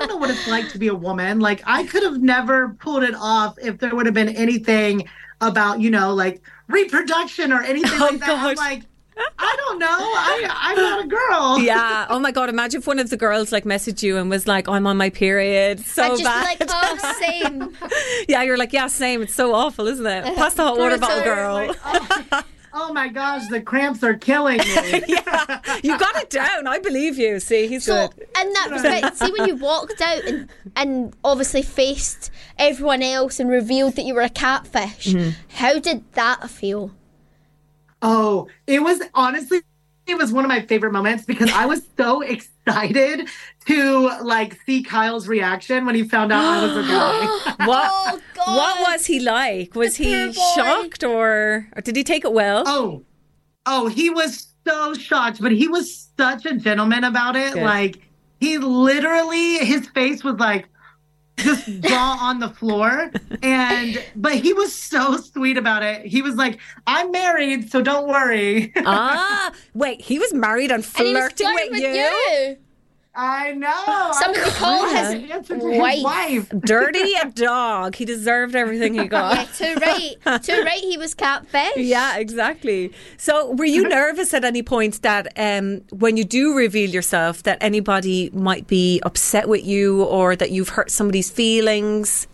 don't know what it's like to be a woman. Like, I could have never pulled it off if there would have been anything about, like reproduction or anything like that. I'm like, I don't know. I'm not a girl. Yeah. Oh my God. Imagine if one of the girls like messaged you and was like, I'm on my period. So I'd just bad. be like, oh, same. Yeah, you're like, yeah, same. It's so awful, isn't it? Pass the hot water bottle, girl. Like, oh my gosh, the cramps are killing me. Yeah, you got it down. I believe you. See, he's So, good. in that respect, see when you walked out and obviously faced everyone else and revealed that you were a catfish, how did that feel? Oh, it was honestly, it was one of my favorite moments because I was so excited to like see Kyle's reaction when he found out I was a guy. Oh, God. What was he like? Was he shocked or did he take it well? Oh, he was so shocked, but he was such a gentleman about it. Good. Like, he literally, his face was like, just jaw on the floor. But he was so sweet about it. He was like, I'm married, so don't worry. Wait, he was married and flirting, with you? I know. Somebody call his wife. Dirty a dog. He deserved everything he got. Yeah, too right. He was catfish. Yeah, exactly. So were you nervous at any point that when you do reveal yourself that anybody might be upset with you or that you've hurt somebody's feelings?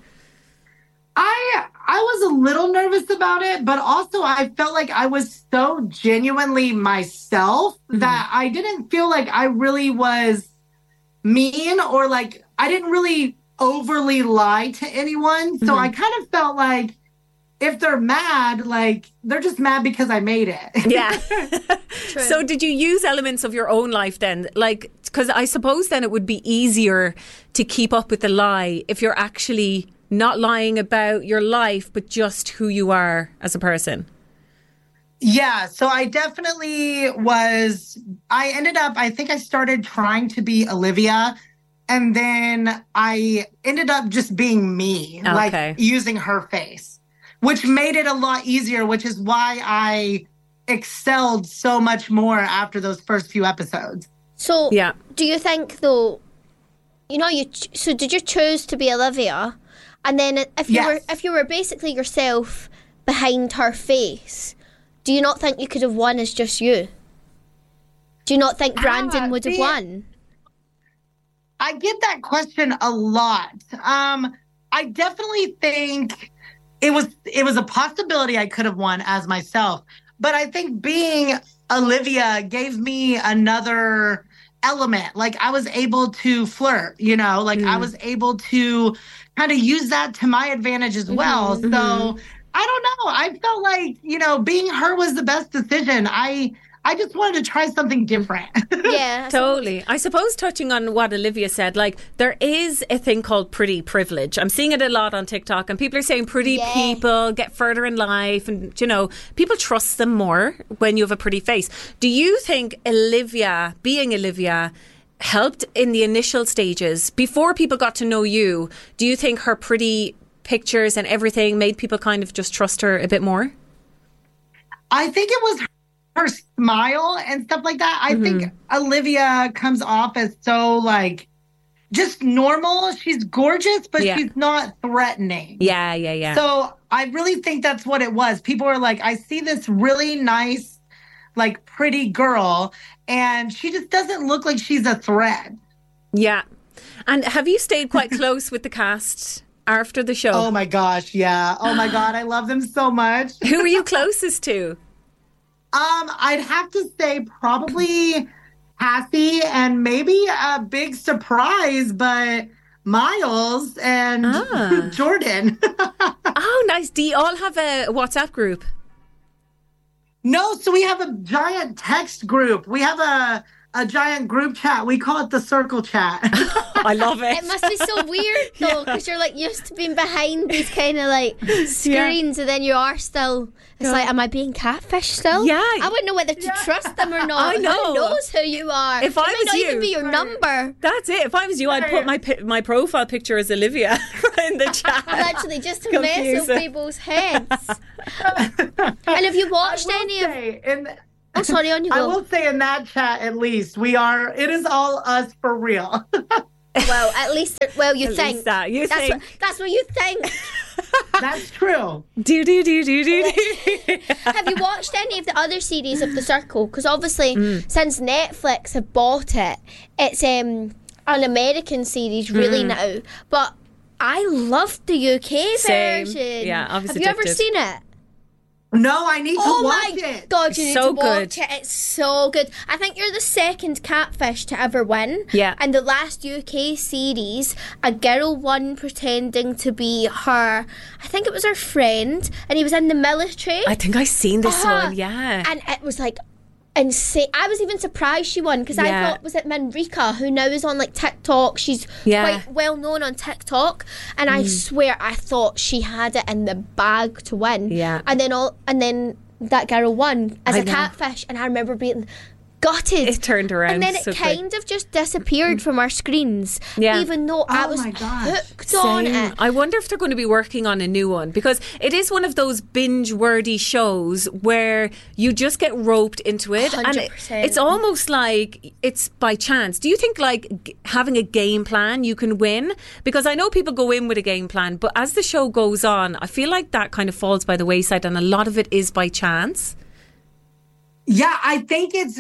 I was a little nervous about it, but also I felt like I was so genuinely myself that I didn't feel like I really was mean or like I didn't really overly lie to anyone. So I kind of felt like if they're mad, like they're just mad because I made it. Yeah. So did you use elements of your own life then? Like, because I suppose then it would be easier to keep up with the lie if you're actually not lying about your life, but just who you are as a person. Yeah, so I definitely I think I started trying to be Olivia, and then I ended up just being me, like using her face, which made it a lot easier, which is why I excelled so much more after those first few episodes. So, do you think though, so did you choose to be Olivia? And then if you were basically yourself behind her face, do you not think you could have won as just you? Do you not think Brandon would have won? I get that question a lot. I definitely think it was a possibility I could have won as myself. But I think being Olivia gave me another element. Like, I was able to flirt, I was able to kind of use that to my advantage as well. So I don't know. I felt like, being her was the best decision. I just wanted to try something different. Yeah. Totally. I suppose touching on what Olivia said, like there is a thing called pretty privilege. I'm seeing it a lot on TikTok and people are saying pretty people get further in life and, people trust them more when you have a pretty face. Do you think being Olivia, helped in the initial stages before people got to know you? Do you think her pretty pictures and everything made people kind of just trust her a bit more? I think it was her smile and stuff like that. I think Olivia comes off as so like just normal. She's gorgeous, but she's not threatening. Yeah. So I really think that's what it was. People were like, I see this really nice, like pretty girl, and she just doesn't look like she's a threat. Yeah. And have you stayed quite close with the cast after the show? Oh my gosh, yeah. Oh my God, I love them so much. Who are you closest to? I'd have to say probably Cassie, and maybe a big surprise, but Miles and Jordan. Oh, nice. Do you all have a WhatsApp group? No, so we have a giant text group. We have a giant group chat. We call it the circle chat. I love it. It must be so weird though, because you're like used to being behind these kind of like screens, and then you are still. It's like, am I being catfish still? Yeah. I wouldn't know whether to trust them or not. I know. Who knows who you are? If I was not you, even be your number. That's it. If I was you, I'd put my profile picture as Olivia in the chat. Literally, just to mess with people's heads. And have you watched any of? Oh, sorry, on you go. I will say in that chat, at least, it is all us for real. Well, at least, you At think. least that. You think. That's what you think. That's true. Do. Have you watched any of the other series of The Circle? Because obviously, since Netflix have bought it, it's an American series really now. But I loved the UK version. Yeah, obviously. Have you ever seen it? No, I need to watch it. Oh my God, you need so to watch good. it. It's so good. I think you're the second catfish to ever win. Yeah. And the last UK series, a girl won pretending to be her, I think it was her friend, and he was in the military. I think I've seen this one, yeah. And it was like insane. I was even surprised she won because I thought, was it Manrika, who now is on like TikTok? She's quite well known on TikTok, and I swear I thought she had it in the bag to win. Yeah. And then that girl won as a catfish, and I remember being gutted. It turned around. And then it kind of just disappeared from our screens. Yeah. Even though I was hooked on it. I wonder if they're going to be working on a new one, because it is one of those binge-worthy shows where you just get roped into it. 100%. And it's almost like it's by chance. Do you think like having a game plan you can win? Because I know people go in with a game plan, but as the show goes on, I feel like that kind of falls by the wayside, and a lot of it is by chance. Yeah, I think it's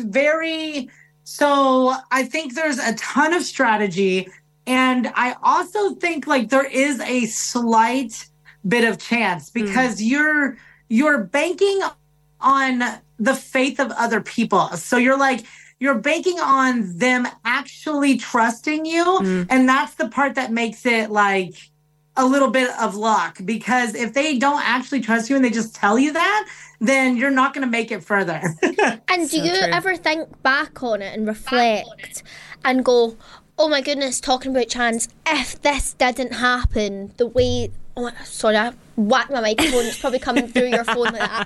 I think there's a ton of strategy. And I also think like there is a slight bit of chance because you're banking on the faith of other people. So you're banking on them actually trusting you. And that's the part that makes it like a little bit of luck, because if they don't actually trust you and they just tell you that, then you're not going to make it further. And do you ever think back on it and reflect and go, oh my goodness, talking about chance, if this didn't happen the way... Oh, sorry, I whacked my microphone. It's probably coming through your phone like that.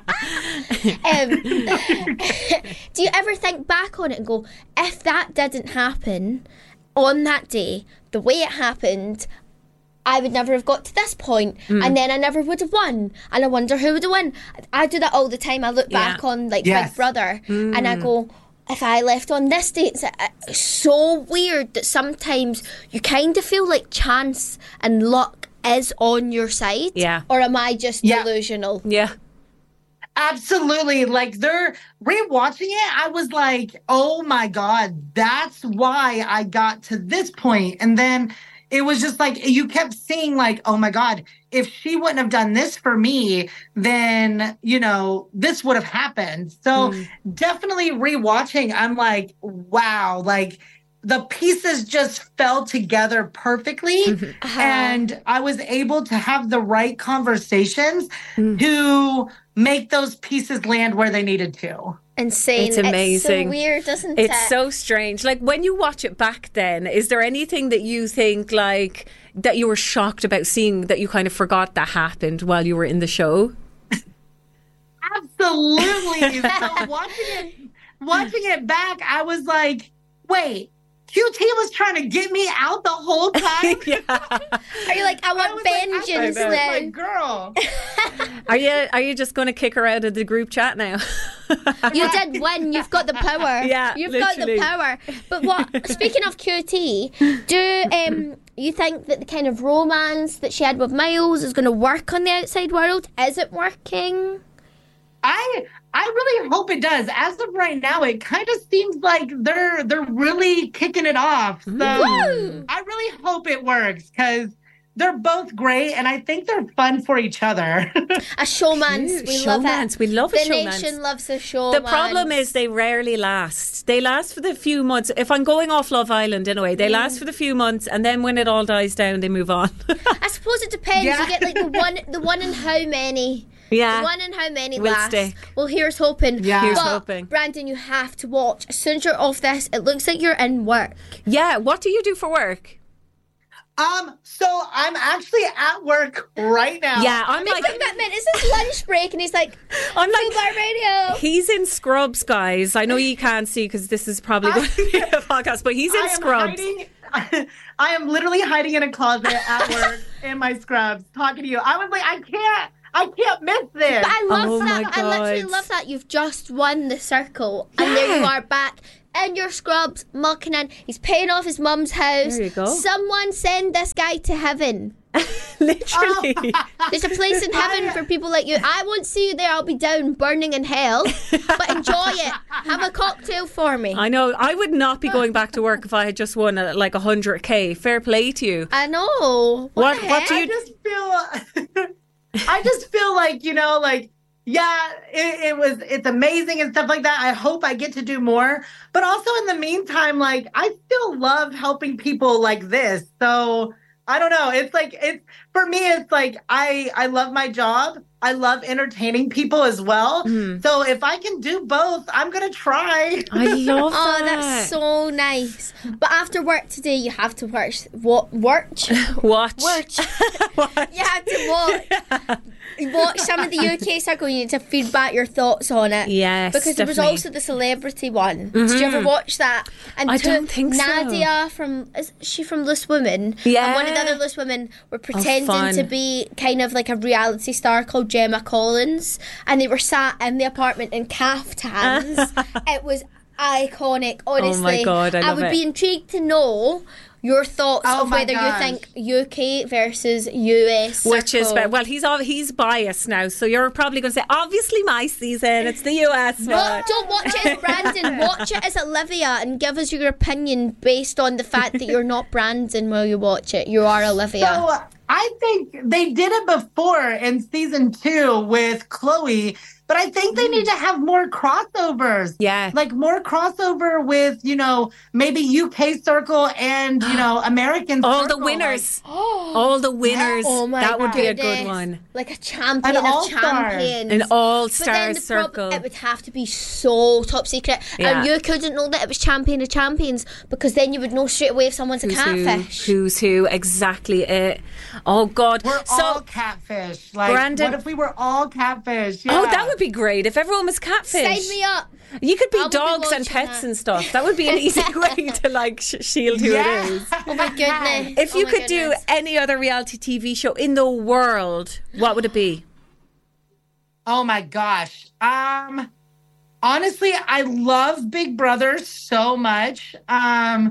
Do you ever think back on it and go, if that didn't happen on that day, the way it happened, I would never have got to this point, and then I never would have won, and I wonder who would have won. I do that all the time. I look back on like Big Brother, and I go, if I left on this date, it's so weird that sometimes you kind of feel like chance and luck is on your side. Yeah. Or am I just delusional? Yeah. Absolutely. Like they're rewatching it, I was like, oh my God, that's why I got to this point. And then it was just like, you kept seeing like, oh my God, if she wouldn't have done this for me, then, this would have happened. So definitely rewatching, I'm like, wow, like the pieces just fell together perfectly. And I was able to have the right conversations to make those pieces land where they needed to. Insane. It's amazing. It's so weird, isn't it? It's so strange. Like when you watch it back then, is there anything that you think like that you were shocked about seeing that you kind of forgot that happened while you were in the show? Absolutely. So watching it back, I was like, wait, QT was trying to get me out the whole time. Are you like, I want vengeance now? Like, girl. Are you just going to kick her out of the group chat now? You did win. You've got the power. Yeah, you've literally. got the power. But speaking of QT, do you think that the kind of romance that she had with Miles is going to work on the outside world? Is it working? I really hope it does. As of right now, it kind of seems like they're really kicking it off. So I really hope it works because they're both great, and I think they're fun for each other. A showmance. We love it. We love a showmance. The nation loves a showmance. The problem is they rarely last. They last for the few months. If I'm going off Love Island anyway, they last for the few months, and then when it all dies down, they move on. I suppose it depends. You get like the one in how many. Yeah. The one in how many will last. Stick. Well, here's hoping. Yeah. Here's but, hoping. Brandon, you have to watch. As soon as you're off this, it looks like you're in work. Yeah. What do you do for work? So I'm actually at work right now. Yeah, I'm like, commitment. Is this lunch break? And he's like, I'm like, Fubar Radio. He's in Scrubs, guys. I know you can't see because this is probably going to be a podcast, but he's in Scrubs. I am literally hiding in a closet at work in my scrubs talking to you. I was like, I I can't miss this. But I love that. I literally love that you've just won the circle and there you are back in your scrubs, mucking in. He's paying off his mum's house. There you go. Someone send this guy to heaven. Literally. There's a place in heaven for people like you. I won't see you there. I'll be down burning in hell. But enjoy it. Have a cocktail for me. I know. I would not be going back to work if I had just won like 100k. Fair play to you. I know. What do you... I just feel like, yeah, it's amazing and stuff like that. I hope I get to do more. But also in the meantime, like, I still love helping people like this. So I don't know. For me, it's like I love my job. I love entertaining people as well. Mm. So if I can do both, I'm going to try. I love that. Oh, that's so nice. But after work today, you have to watch. Watch. You have to watch some of the UK circle. You need to feedback your thoughts on it. Yes, because there was also the celebrity one. Mm-hmm. Did you ever watch that? And I don't think Nadia is she from Loose Women? Yeah. And one of the other Loose Women were pretending to be kind of like a reality star called Gemma Collins, and they were sat in the apartment in caftans. It was iconic, honestly. Oh my God, I would be intrigued to know your thoughts of whether you think UK versus US circle. Which is, well, he's biased now, so you're probably going to say, obviously my season, it's the US one. No, don't watch it as Brandon, watch it as Olivia and give us your opinion based on the fact that you're not Brandon while you watch it. You are Olivia. So, I think they did it before in season 2 with Chloe, but I think they need to have more crossovers. Yeah. Like more crossover with, maybe UK circle and, American circle. All the winners. All the winners. Oh my that would be a goodness. good one. Like a champion of champions. An all-star circle. It would have to be so top secret. Yeah. And you couldn't know that it was champion of champions because then you would know straight away if someone's a catfish. Who's who. Exactly it. Oh, God. We're all catfish. Like, Brandon, what if we were all catfish? Yeah. Oh, that would be great if everyone was catfish. Sign me up. You could be dogs and pets and stuff. That would be an easy way to shield who it is. Oh my goodness. If you could do any other reality TV show in the world, what would it be? Oh my gosh. Honestly, I love Big Brother so much. I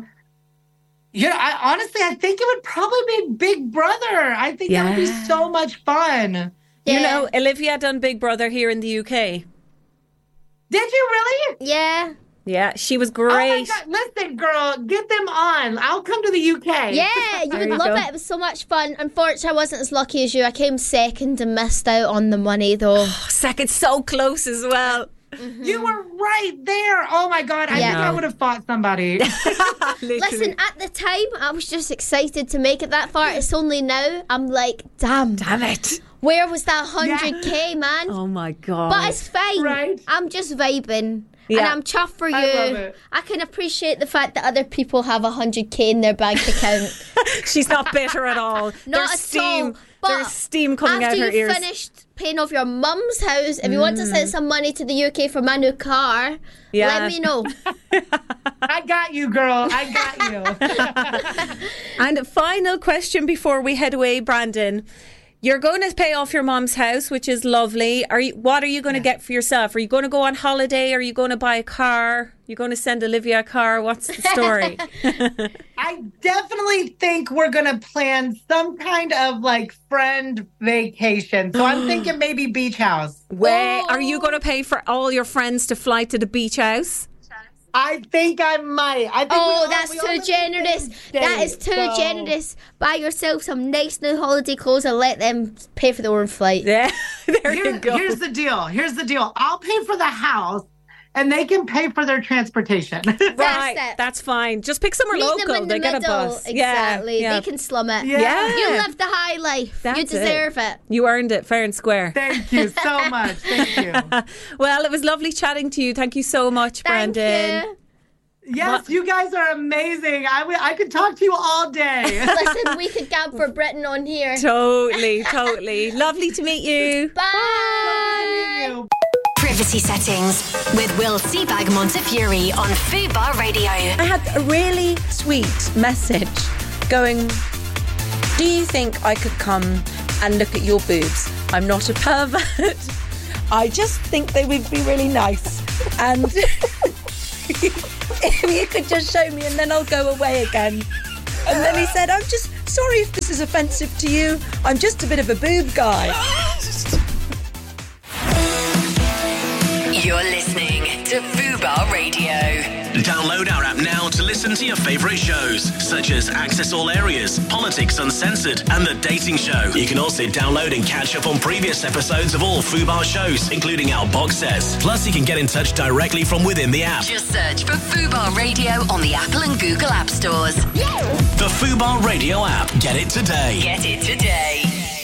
think it would probably be Big Brother. I think that would be so much fun. Yeah. Olivia done Big Brother here in the UK. Did you really? Yeah. Yeah, she was great. Oh my God. Listen, girl, get them on. I'll come to the UK. Yeah, you would love it. It was so much fun. Unfortunately, I wasn't as lucky as you. I came second and missed out on the money, though. Second, so close as well. Mm-hmm. You were right there. Oh my God. I think I would have fought somebody. Listen, at the time, I was just excited to make it that far. It's only now I'm like, damn it. Where was that 100k, man? Oh my God. But it's fine. Right? I'm just vibing. Yeah. And I'm chuffed for you. I love it. I can appreciate the fact that other people have 100k in their bank account. She's not bitter at all. Not at all. But there's steam coming out her ears. After you finished paying off your mum's house, if you want to send some money to the UK for my new car, let me know. I got you, girl. I got you. And a final question before we head away, Brandon. You're going to pay off your mom's house, which is lovely. What are you going to get for yourself? Are you going to go on holiday? Are you going to buy a car? Are you going to send Olivia a car? What's the story? I definitely think we're going to plan some kind of friend vacation. So I'm thinking maybe beach house. Are you going to pay for all your friends to fly to the beach house? I think I might. That's too generous. That is too generous. Buy yourself some nice new holiday clothes and let them pay for their own flight. Yeah, you go. Here's the deal. I'll pay for the house and they can pay for their transportation. Right, that's fine. Just pick somewhere local. They get a bus. Exactly. Yeah. They can slum it. Yeah. You live the high life. You deserve it. You earned it fair and square. Thank you so much. Thank you. Well, it was lovely chatting to you. Thank you so much, Brandon. You. Yes, you guys are amazing. I could talk to you all day. Listen, we could gab for Britain on here. Totally. Lovely to meet you. Bye. Lovely to meet you. Privacy Settings with Will Seabag Montefiore on Fubar Radio. I had a really sweet message going, do you think I could come and look at your boobs. I'm not a pervert. I just think they would be really nice. And if you could just show me and then I'll go away again. And then he said, I'm just sorry if this is offensive to you. I'm just a bit of a boob guy. You're listening to Fubar Radio. Download our app now to listen to your favourite shows, such as Access All Areas, Politics Uncensored, and The Dating Show. You can also download and catch up on previous episodes of all Fubar shows, including our box sets. Plus, you can get in touch directly from within the app. Just search for Fubar Radio on the Apple and Google App Stores. The Fubar Radio app. Get it today. Get it today.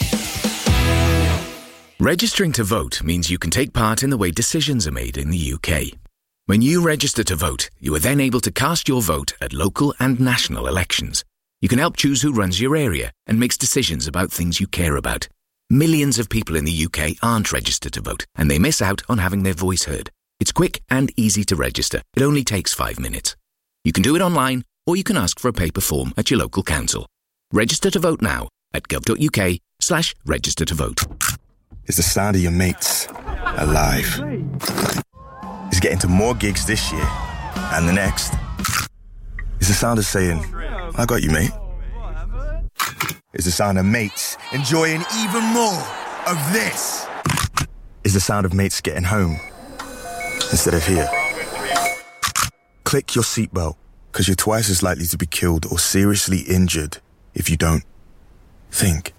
Registering to vote means you can take part in the way decisions are made in the UK. When you register to vote, you are then able to cast your vote at local and national elections. You can help choose who runs your area and makes decisions about things you care about. Millions of people in the UK aren't registered to vote, and they miss out on having their voice heard. It's quick and easy to register. It only takes 5 minutes. You can do it online, or you can ask for a paper form at your local council. Register to vote now at gov.uk/register to vote. It's the sound of your mates alive. It's getting to more gigs this year and the next. It's the sound of saying, I got you, mate. It's the sound of mates enjoying even more of this. It's the sound of mates getting home instead of here. Click your seatbelt, because you're twice as likely to be killed or seriously injured if you don't think.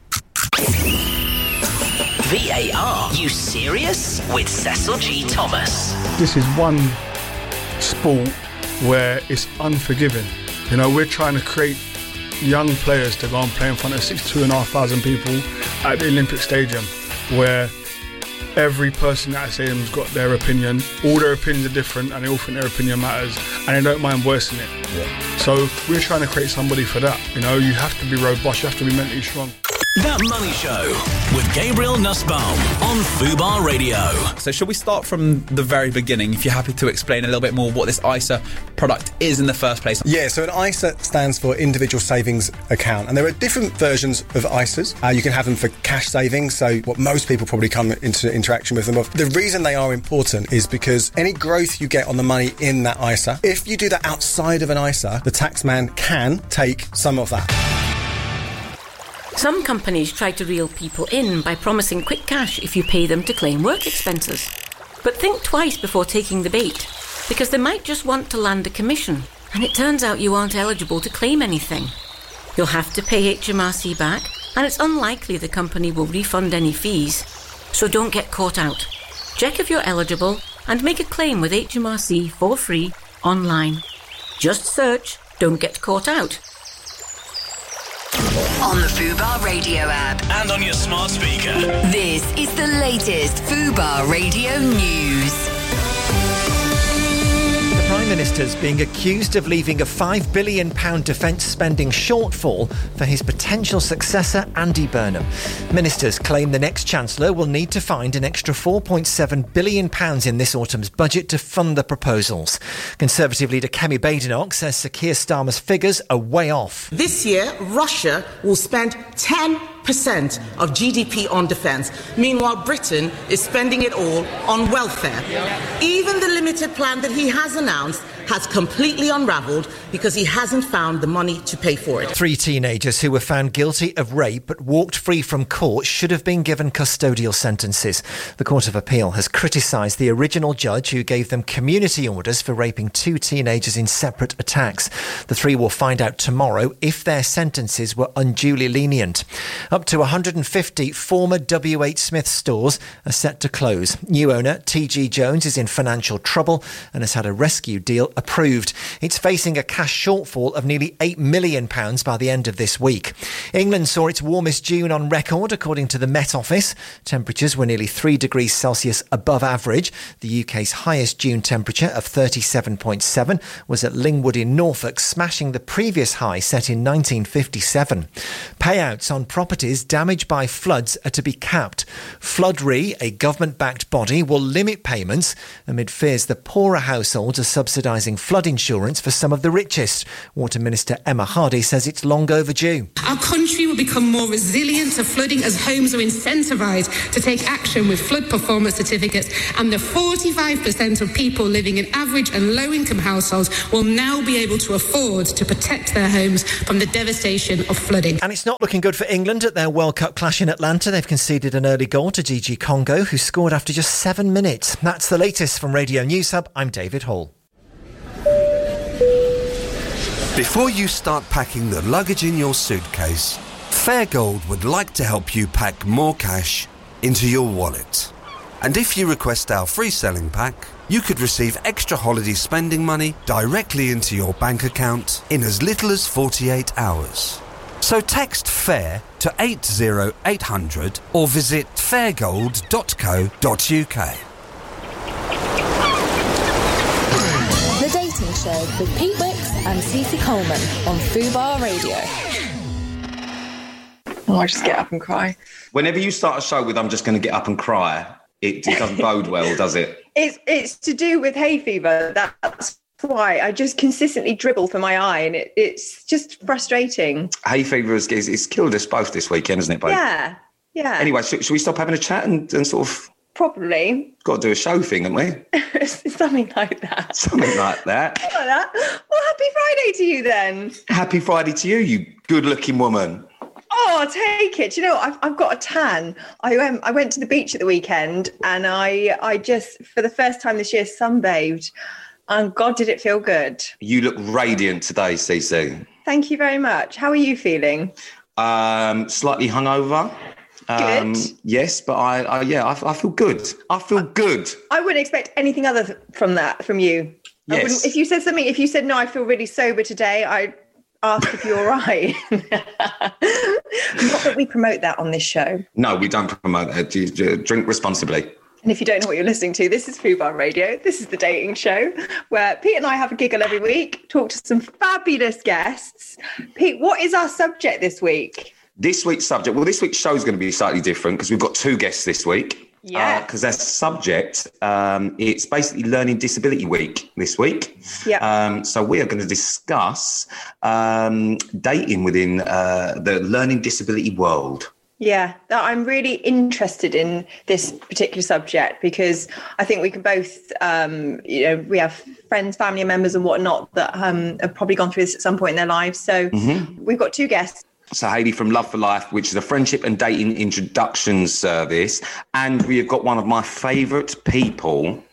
VAR, you serious? With Cecil G. Thomas. This is one sport where it's unforgiving. You know, we're trying to create young players to go and play in front of 62,500 people at the Olympic Stadium, where every person at the stadium's got their opinion. All their opinions are different and they all think their opinion matters and they don't mind voicing it. Yeah. So we're trying to create somebody for that. You know, you have to be robust, you have to be mentally strong. That Money Show with Gabriel Nussbaum on Fubar Radio. So shall we start from the very beginning, if you're happy to explain a little bit more what this ISA product is in the first place? Yeah, so an ISA stands for Individual Savings Account, and there are different versions of ISAs. You can have them for cash savings, so what most people probably come into interaction with them of. The reason they are important is because any growth you get on the money in that ISA, if you do that outside of an ISA, the taxman can take some of that. Some companies try to reel people in by promising quick cash if you pay them to claim work expenses. But think twice before taking the bait, because they might just want to land a commission, and it turns out you aren't eligible to claim anything. You'll have to pay HMRC back, and it's unlikely the company will refund any fees. So don't get caught out. Check if you're eligible and make a claim with HMRC for free online. Just search "Don't Get Caught Out" on the Fubar Radio app and on your smart speaker. This is the latest Fubar Radio news. The Prime Minister's being accused of leaving a £5 billion defence spending shortfall for his potential successor, Andy Burnham. Ministers claim the next Chancellor will need to find an extra £4.7 billion in this autumn's budget to fund the proposals. Conservative leader Kemi Badenoch says Sir Keir Starmer's figures are way off. This year, Russia will spend 10% of GDP on defence. Meanwhile, Britain is spending it all on welfare. Even the limited plan that he has announced has completely unravelled because he hasn't found the money to pay for it. 3 teenagers who were found guilty of rape but walked free from court should have been given custodial sentences. The Court of Appeal has criticised the original judge who gave them community orders for raping 2 teenagers in separate attacks. The 3 will find out tomorrow if their sentences were unduly lenient. Up to 150 former W.H. Smith stores are set to close. New owner T.G. Jones is in financial trouble and has had a rescue deal approved. It's facing a cash shortfall of nearly £8 million by the end of this week. England saw its warmest June on record, according to the Met Office. Temperatures were nearly 3 degrees Celsius above average. The UK's highest June temperature of 37.7 was at Lingwood in Norfolk, smashing the previous high set in 1957. Payouts on properties damaged by floods are to be capped. Flood Re, a government-backed body, will limit payments amid fears the poorer households are subsidising flood insurance for some of the richest. Water Minister Emma Hardy says it's long overdue. Our country country will become more resilient to flooding as homes are incentivised to take action with flood performance certificates, and the 45% of people living in average and low-income households will now be able to afford to protect their homes from the devastation of flooding. And it's not looking good for England at their World Cup clash in Atlanta. They've conceded an early goal to DG Congo, who scored after just 7 minutes. That's the latest from Radio News Hub. I'm David Hall. Before you start packing the luggage in your suitcase, Fairgold would like to help you pack more cash into your wallet. And if you request our free selling pack, you could receive extra holiday spending money directly into your bank account in as little as 48 hours. So text FAIR to 80800 or visit fairgold.co.uk. The Dating Show with Pete Wicks and Cece Coleman on Fubar Radio. Oh, I just get up and cry. Whenever you start a show with "I'm just going to get up and cry," it doesn't bode well, does it? It's to do with hay fever. That's why I just consistently dribble for my eye, and it's just frustrating. Hay fever has killed us both this weekend, hasn't it, babe? Yeah. Anyway, should we stop having a chat and sort of... Probably. Got to do a show thing, haven't we? Something like that. Something like that. Well, happy Friday to you then. Happy Friday to you, you good-looking woman. Oh, I'll take it. You know, I've got a tan. I went to the beach at the weekend, and I just, for the first time this year, sunbathed. And God, did it feel good. You look radiant today, Cece. Thank you very much. How are you feeling? Slightly hungover. Good. Yes, but I feel good. I feel good. I wouldn't expect anything other from you. Yes. If you said no, I feel really sober today, I'd ask if you're all right. Not that we promote that on this show. No, we don't promote that. You drink responsibly. And if you don't know what you're listening to, this is Fubar Radio. This is the dating show where Pete and I have a giggle every week, talk to some fabulous guests. Pete, what is our subject this week? This week's subject, this week's show is going to be slightly different because we've got two guests this week. Yeah. Because our subject, it's basically Learning Disability Week this week. Yeah. So we are going to discuss dating within the learning disability world. Yeah, I'm really interested in this particular subject because I think we can both, we have friends, family members and whatnot that have probably gone through this at some point in their lives. So We've got two guests. So Hayley from Love for Life, which is a friendship and dating introduction service. And we have got one of my favourite people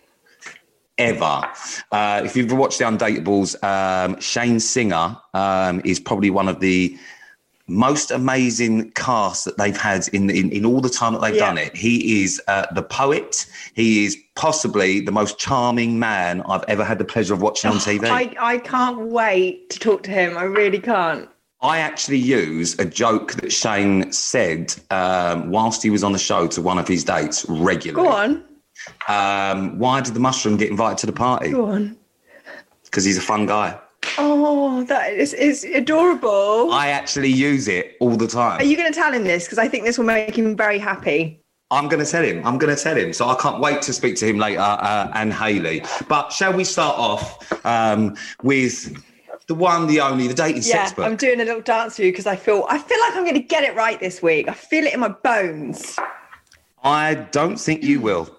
ever. If you've ever watched The Undateables, Shane Singer is probably one of the most amazing casts that they've had in all the time that they've done it. He is the poet. He is possibly the most charming man I've ever had the pleasure of watching on TV. I can't wait to talk to him. I really can't. I actually use a joke that Shane said whilst he was on the show to one of his dates regularly. Go on. Why did the mushroom get invited to the party? Go on. Because he's a fun guy. Oh, that is adorable. I actually use it all the time. Are you going to tell him this? Because I think this will make him very happy. I'm going to tell him. So I can't wait to speak to him later and Hayley. But shall we start off with... the one, the only, the dating sex book. I'm doing a little dance for you because I feel like I'm going to get it right this week. I feel it in my bones. I don't think you will.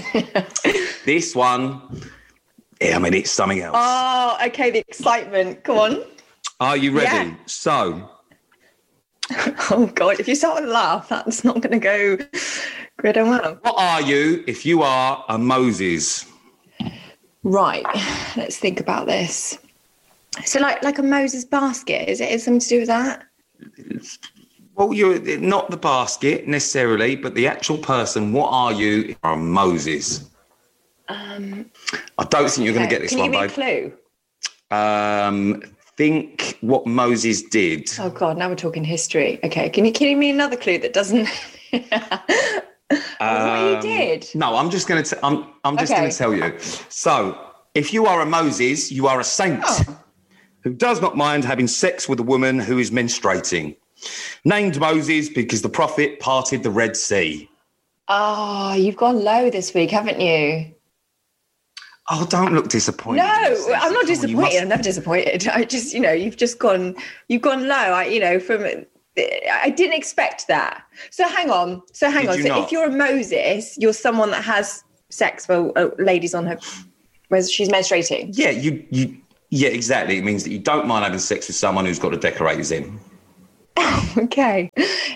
This one, it's something else. Oh, okay, the excitement. Come on. Are you ready? Yeah. So. Oh, God, if you start with a laugh, that's not going to go good and well. What are you if you are a Moses? Right, let's think about this. So like a Moses basket, is it something to do with that? Well, you're not the basket necessarily, but the actual person. What are you if you're a Moses? I don't think you're going to get this one, babe. Can you give me a clue? Think what Moses did. Oh, God, now we're talking history. Okay, can you give me another clue that doesn't... what he did? No, I'm just going to I'm just going to tell you. So, if you are a Moses, you are a saint. Who does not mind having sex with a woman who is menstruating. Named Moses because the prophet parted the Red Sea. Oh, you've gone low this week, haven't you? Oh, don't look disappointed. No, I'm not disappointed. I'm never disappointed. I just, you've gone low. From I didn't expect that. So hang on. So if you're a Moses, you're someone that has sex for ladies on her, where she's menstruating. Yeah, yeah, exactly. It means that you don't mind having sex with someone who's got the decorators in. Okay.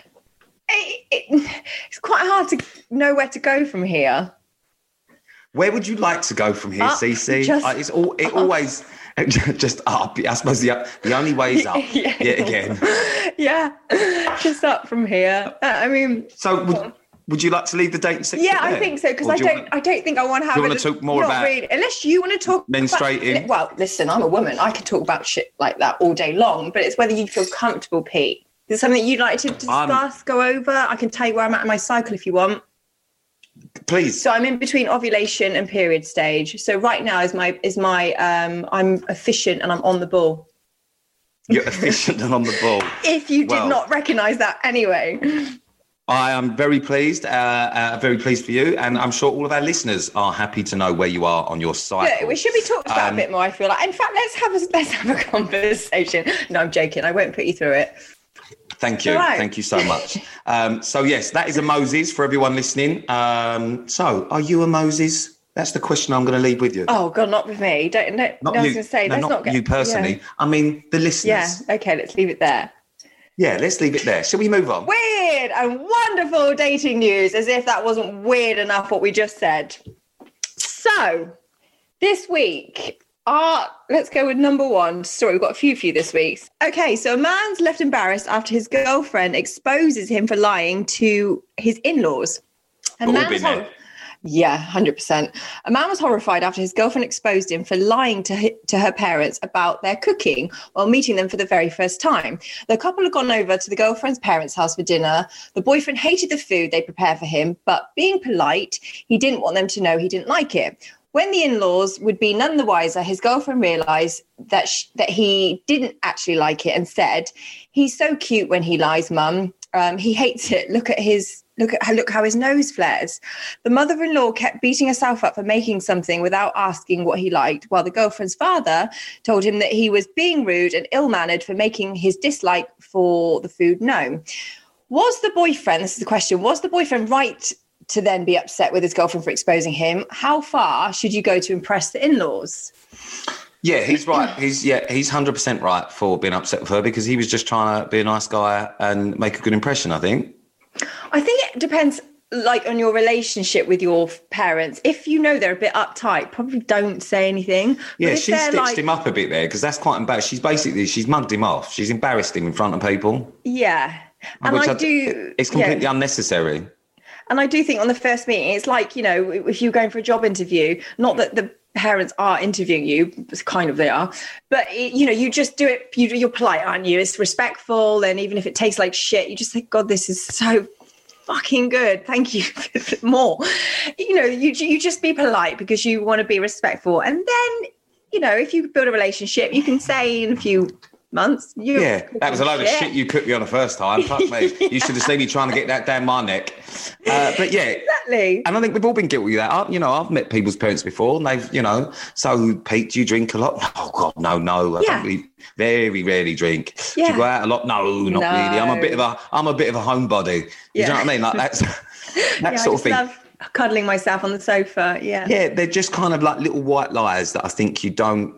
It's quite hard to know where to go from here. Where would you like to go from here, Cece? It always just up. I suppose the only way is up. Yet again. Yeah, just up from here. I mean, so would you like to leave the dating section? Yeah, I think so, because I don't think I want to have. Do you want to talk more about unless you want to talk menstruating? Well, listen, I'm a woman. I can talk about shit like that all day long, but it's whether you feel comfortable, Pete. Is it something you'd like to discuss, go over? I can tell you where I'm at in my cycle if you want. Please. So I'm in between ovulation and period stage. So right now is my I'm efficient and I'm on the ball. You're efficient and on the ball. If you did not recognise that anyway. I am very pleased for you, and I'm sure all of our listeners are happy to know where you are on your cycle. Look, we should be talking about a bit more, I feel like. In fact, let's have a conversation. No, I'm joking. I won't put you through it. Thank you. Right. Thank you so much. So, yes, that is a Moses for everyone listening. So, are you a Moses? That's the question I'm going to leave with you. Oh, God, not with me. I was going to say, let's not get you personally. Yeah. I mean, the listeners. Yeah, okay, let's leave it there. Yeah, let's leave it there. Shall we move on? Weird and wonderful dating news, as if that wasn't weird enough what we just said. So, this week... let's go with number one story. We've got a few for you this week. Okay, so a man's left embarrassed after his girlfriend exposes him for lying to his in-laws. Yeah, 100%. A man was horrified after his girlfriend exposed him for lying to her parents about their cooking while meeting them for the very first time. The couple had gone over to the girlfriend's parents' house for dinner. The boyfriend hated the food they prepared for him, but being polite, he didn't want them to know he didn't like it. When the in-laws would be none the wiser, his girlfriend realised that he didn't actually like it and said, "He's so cute when he lies, Mum. He hates it. Look how his nose flares." The mother-in-law kept beating herself up for making something without asking what he liked, while the girlfriend's father told him that he was being rude and ill-mannered for making his dislike for the food known. Was the boyfriend right to then be upset with his girlfriend for exposing him? How far should you go to impress the in-laws? Yeah, he's right. He's 100% right for being upset with her, because he was just trying to be a nice guy and make a good impression, I think. I think it depends, like, on your relationship with your parents. If you know they're a bit uptight, probably don't say anything. Yeah, she stitched him up a bit there, because that's quite embarrassing. She's mugged him off. She's embarrassed him in front of people. Yeah. And it's completely unnecessary. And I do think on the first meeting, it's like, you know, if you're going for a job interview, not that the parents are interviewing you, it's kind of they are, but, you know, you just do it, you're polite, aren't you? It's respectful. And even if it tastes like shit, you just think, God, this is so fucking good. Thank you for more. You know, you just be polite because you want to be respectful. And then, you know, if you build a relationship, you can say in a few months. That was a load of shit you cooked me on the first time. Fuck me. You should have seen me trying to get that down my neck. But yeah. Exactly. And I think we've all been guilty of that. You know, I've met people's parents before and they've, you know, so Pete, do you drink a lot? Oh God, no. I don't really, very rarely drink. Yeah. Do you go out a lot? No, not really. I'm a bit of a homebody. You know what I mean? Like that's that sort of thing. Love cuddling myself on the sofa. Yeah. Yeah, they're just kind of like little white lies that I think you don't,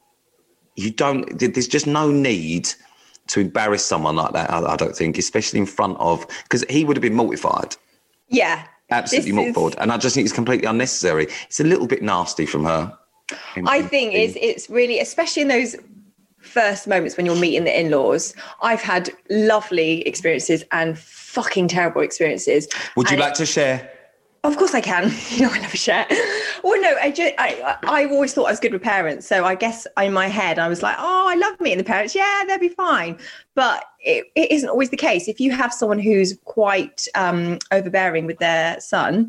there's just no need to embarrass someone like that, I don't think, especially in front of, because he would have been mortified. Yeah. Absolutely mortified. And I just think it's completely unnecessary. It's a little bit nasty from her. I think it's really, especially in those first moments when you're meeting the in-laws, I've had lovely experiences and fucking terrible experiences. Would you like to share? Of course I can. You know, I never share. Well, no, I've always thought I was good with parents. So I guess in my head, I was like, oh, I love meeting the parents. Yeah, they'll be fine. But it isn't always the case. If you have someone who's quite overbearing with their son,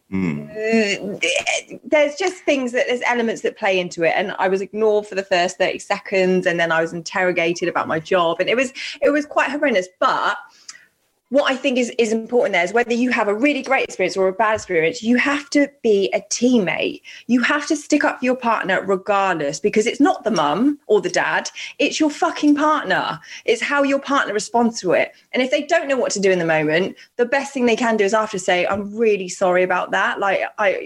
there's just there's elements that play into it. And I was ignored for the first 30 seconds. And then I was interrogated about my job. And it was quite horrendous. But what I think is important there is whether you have a really great experience or a bad experience, you have to be a teammate. You have to stick up for your partner regardless, because it's not the mum or the dad, it's your fucking partner. It's how your partner responds to it. And if they don't know what to do in the moment, the best thing they can do is after say, I'm really sorry about that. Like,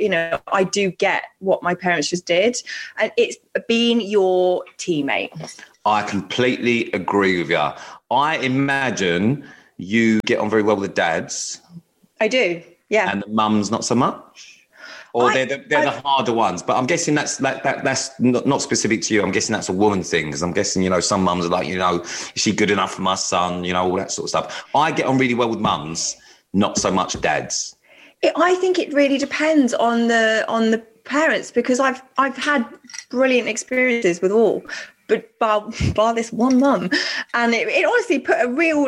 I do get what my parents just did. And it's being your teammate. I completely agree with you. I imagine you get on very well with the dads. I do, yeah. And the mums not so much? Or they're the harder ones. But I'm guessing that's not specific to you. I'm guessing that's a woman thing, because I'm guessing, some mums are like, is she good enough for my son? All that sort of stuff. I get on really well with mums, not so much dads. I think it really depends on the parents, because I've had brilliant experiences with all. But bar this one mum, and it honestly put a real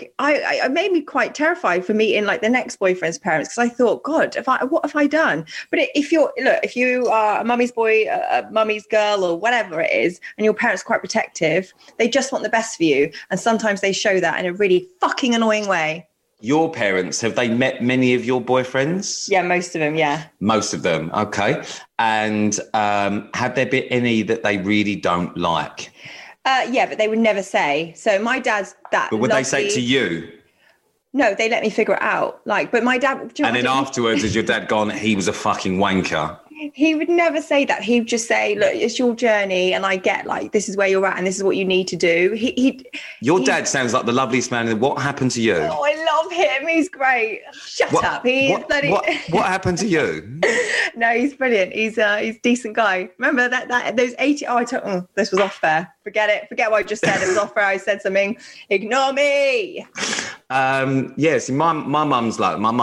I made me quite terrified for meeting the next boyfriend's parents, because I thought, God, what have I done? But if you are a mummy's boy, a mummy's girl, or whatever it is, and your parents are quite protective, they just want the best for you, and sometimes they show that in a really fucking annoying way. Your parents, have they met many of your boyfriends? Yeah, most of them, yeah. Most of them, okay. And have there been any that they really don't like? Yeah, but they would never say. So my dad's that. But would they say it to you? No, they let me figure it out. But my dad... And then afterwards, has your dad gone, he was a fucking wanker? He would never say that. He'd just say, look, it's your journey, and I get this is where you're at and this is what you need to do. Your dad sounds like the loveliest man. What happened to you? Oh, I love him. He's great. Shut up. What happened to you? No, he's brilliant. He's a decent guy. Remember that those 80... Oh, this was off air. Forget it. Forget what I just said. It was off air. I said something. Ignore me. Yeah, see, my mum's like... My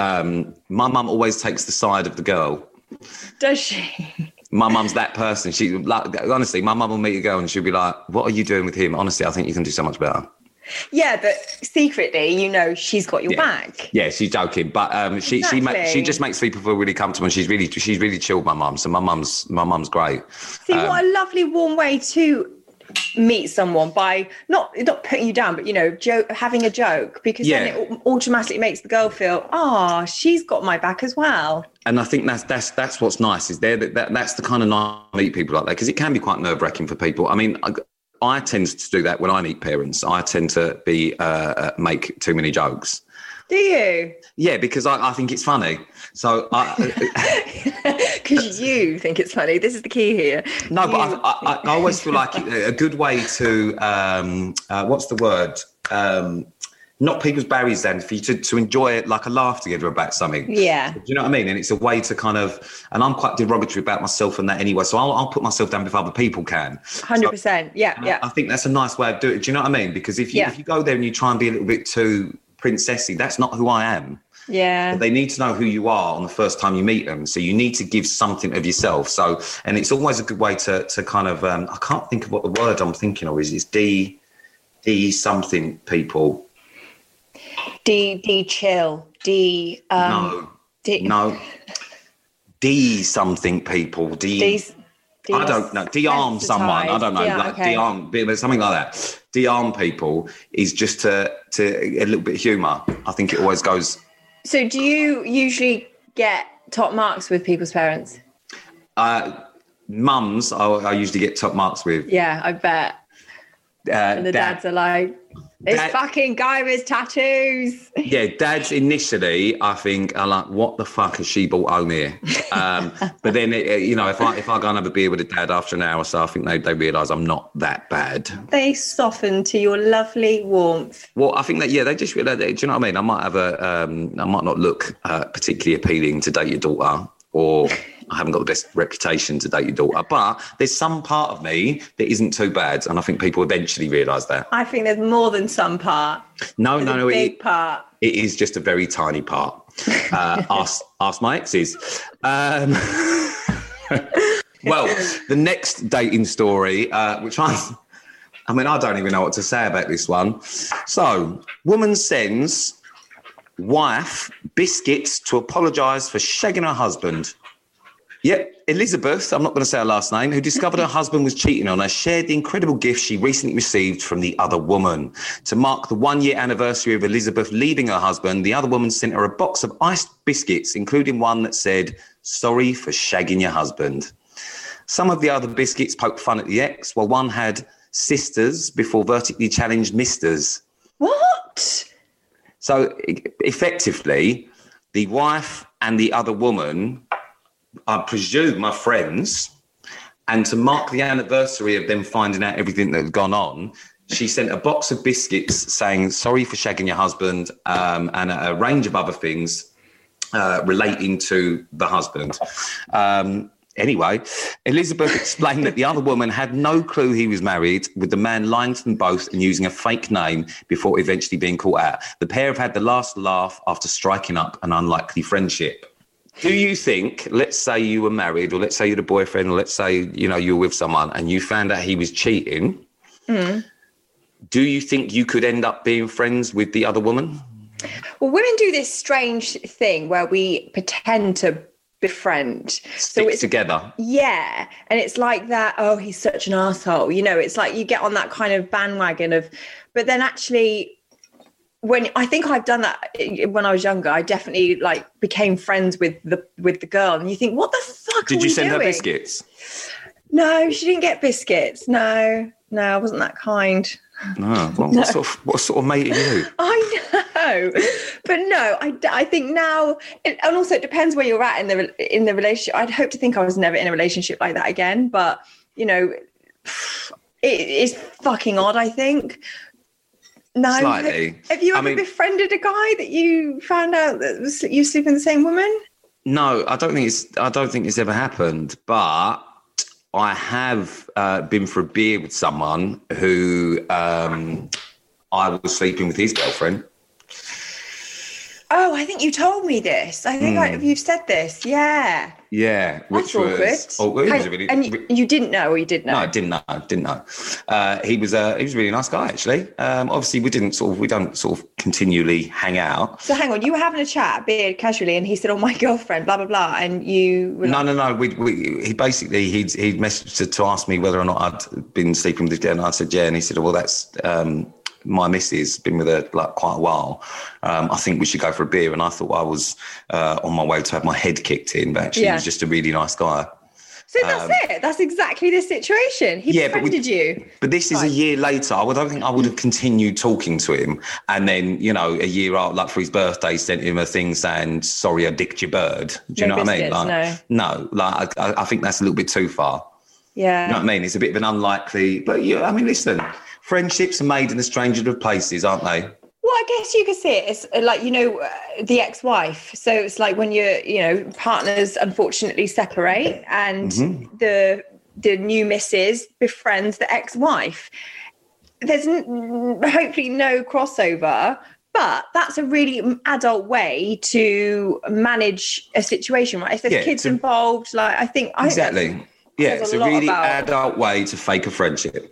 mum always takes the side of the girl. Does she? My mum's that person. She honestly, my mum will meet a girl and she'll be like, what are you doing with him? Honestly, I think you can do so much better. Yeah, but secretly, she's got your back. Yeah, she's joking, but she just makes people feel really comfortable, and she's really chilled, my mum. So my mum's great. See, what a lovely warm way to meet someone, by not putting you down, but having a joke, because then it automatically makes the girl feel, she's got my back as well. And I think that's what's nice, is that's the kind of nice to meet people like that, because it can be quite nerve-wracking for people. I mean, I tend to do that when I meet parents. I tend to make too many jokes. Do you? Yeah, because I think it's funny. So because you think it's funny. This is the key here. No, but I always feel like a good way to what's the word? Knock people's barriers down, for you to enjoy it, like a laugh together about something. Yeah. Do you know what I mean? And it's a way to kind of, and I'm quite derogatory about myself and that anyway, so I'll put myself down if other people can. 100%. So, yeah. I think that's a nice way of doing it. Do you know what I mean? Because if you go there and you try and be a little bit too princessy, that's not who I am. Yeah. But they need to know who you are on the first time you meet them. So you need to give something of yourself. So, and it's always a good way to kind of, I can't think of what the word I'm thinking of is. It's D something people. D chill. D. No. D something people. I don't know. De-arm someone. I don't know. De-arm, something like that. De-arm people is just to a little bit of humour. I think it always goes. So do you usually get top marks with people's parents? Mums, I usually get top marks with. Yeah, I bet. And the dads are like, this fucking guy with tattoos. Yeah, dads initially, I think, are like, what the fuck has she brought home here? But then, if I go and have a beer with a dad after an hour or so, I think they realise I'm not that bad. They soften to your lovely warmth. Well, I think that, they just realise, do you know what I mean? I might have I might not look particularly appealing to date your daughter, or I haven't got the best reputation to date your daughter, but there's some part of me that isn't too bad, and I think people eventually realise that. I think there's more than some part. No, big part. It is just a very tiny part. Ask my exes. Well, the next dating story, which I don't even know what to say about this one. So, woman sends wife biscuits to apologise for shagging her husband. Yep, Elizabeth, I'm not going to say her last name, who discovered her husband was cheating on her, shared the incredible gift she recently received from the other woman. To mark the 1-year anniversary of Elizabeth leaving her husband, the other woman sent her a box of iced biscuits, including one that said, "Sorry for shagging your husband." Some of the other biscuits poked fun at the ex, while one had sisters before vertically challenged misters. What? So effectively, the wife and the other woman, I presume, are friends. And to mark the anniversary of them finding out everything that had gone on, she sent a box of biscuits saying, "Sorry for shagging your husband," and a range of other things relating to the husband. Anyway, Elizabeth explained that the other woman had no clue he was married, with the man lying to them both and using a fake name before eventually being caught out. The pair have had the last laugh after striking up an unlikely friendship. Do you think, let's say you were married, or let's say you're the boyfriend, or let's say, you were with someone and you found out he was cheating, do you think you could end up being friends with the other woman? Well, women do this strange thing where we pretend to befriend. So it's together. Yeah. And it's like that, oh, he's such an arsehole. It's like you get on that kind of bandwagon of, but then actually, when I think I've done that when I was younger, I definitely became friends with the girl, and you think, what the fuck? Did you send doing? her biscuits? No, she didn't get biscuits. No, I wasn't that kind. No. Well, no. What sort of mate are you? I know, but no, I think now, and also it depends where you're at in the relationship. I'd hope to think I was never in a relationship like that again, but it is fucking odd, I think. No, slightly. Have you ever befriended a guy that you found out that you sleep with the same woman? No, I don't think it's ever happened. But I have been for a beer with someone who I was sleeping with his girlfriend. Oh, I think you told me this. I think you've said this. Yeah. Yeah, which was really. And you didn't know, or you did know? No, I didn't know. He was a really nice guy, actually. Obviously, we don't sort of continually hang out. So hang on, you were having a chat, beer, casually, and he said, "Oh, my girlfriend, blah blah blah," and you were no. He basically he'd messaged to ask me whether or not I'd been sleeping with this girl, and I said yeah, and he said, "Well, that's." My missus, been with her quite a while. I think we should go for a beer. And I thought I was on my way to have my head kicked in, but actually he was just a really nice guy. So that's it. That's exactly the situation. He befriended you. But this is a year later. I don't think I would have continued talking to him. And then, a year out, for his birthday, sent him a thing saying, "Sorry, I dicked your bird." Do you know what I mean? No, I think that's a little bit too far. Yeah. You know what I mean? It's a bit of an unlikely, but listen. Friendships are made in the strangest of places, aren't they? Well, I guess you could see it as the ex-wife. So it's like when partners unfortunately separate and the new missus befriends the ex-wife. There's hopefully no crossover, but that's a really adult way to manage a situation, right? If there's kids involved, I think... Exactly. It's a really adult way to fake a friendship.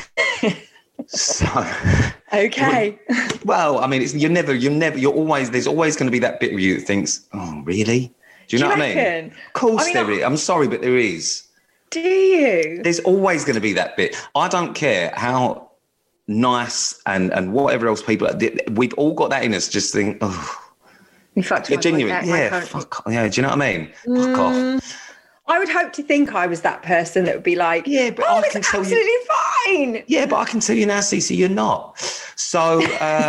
So okay. Well, you're always, there's always going to be that bit of you that thinks, "Oh, really?" Do you know what I mean? Of course there is. I'm sorry, but there is. Do you? There's always going to be that bit. I don't care how nice and whatever else people are. We've all got that in us. Just think, oh, you fucked my genuine. Fuck. Yeah. Do you know what I mean? Fuck off. I would hope to think I was that person that would be like, yeah, but I can tell absolutely fine. Yeah, but I can tell you now, Cece, you're not. So,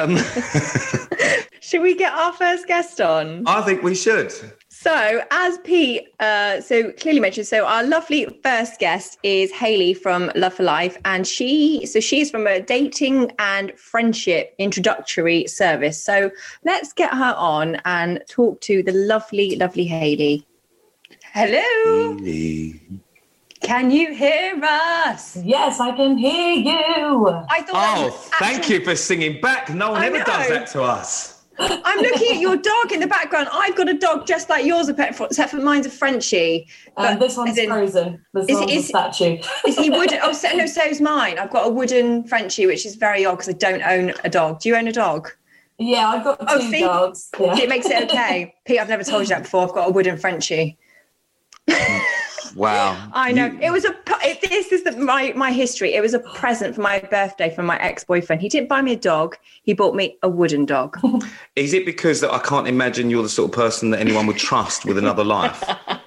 should we get our first guest on? I think we should. So, as Pete clearly mentioned, our lovely first guest is Hayley from Love for Life, and she's from a dating and friendship introductory service. So, let's get her on and talk to the lovely, lovely Hayley. Hello. Hayley. Can you hear us? Yes, I can hear you. I thought. Thank you for singing back. No one ever does that to us. I'm looking at your dog in the background. I've got a dog just like yours, except for mine's a Frenchie. But this one's frozen. This one's a statue. Is he wooden? Oh, no, so's mine. I've got a wooden Frenchie, which is very odd because I don't own a dog. Do you own a dog? Yeah, I've got two dogs. Yeah. It makes it okay. Pete, I've never told you that before. I've got a wooden Frenchie. Wow. I know. It was this is my history. It was a present for my birthday from my ex-boyfriend. He didn't buy me a dog. He bought me a wooden dog. Is it because that I can't imagine you're the sort of person that anyone would trust with another life?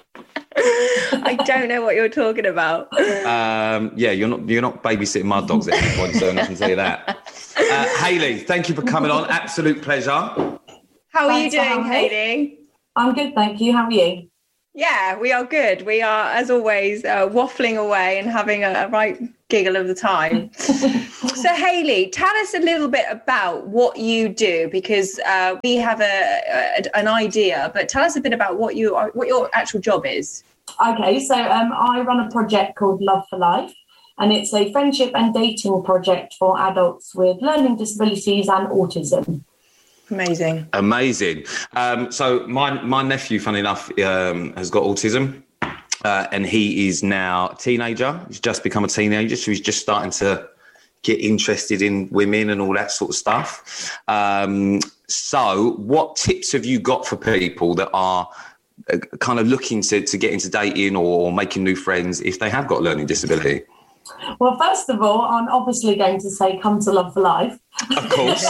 I don't know what you're talking about. Yeah, you're not babysitting my dogs at any point, so I can tell you that. Hayley, thank you for coming on. Absolute pleasure. How are you doing, Hayley? I'm good, thank you. How are you? Yeah, we are good. We are, as always, waffling away and having a right giggle of the time. So, Hayley, tell us a little bit about what you do, because we have an idea, but tell us a bit about what your actual job is. Okay, so I run a project called Love for Life, and it's a friendship and dating project for adults with learning disabilities and autism. Amazing. So my nephew, funny enough, has got autism, and he is now a teenager. He's just become a teenager, so he's just starting to get interested in women and all that sort of stuff. So what tips have you got for people that are kind of looking to get into dating or making new friends if they have got a learning disability? Well, first of all, I'm obviously going to say come to Love for Life. Of course.